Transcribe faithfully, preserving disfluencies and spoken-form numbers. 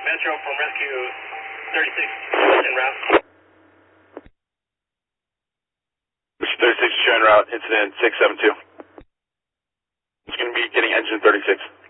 Metro from Rescue thirty-six, en route. thirty-six, en route, incident six seven two. It's going to be getting engine thirty-six.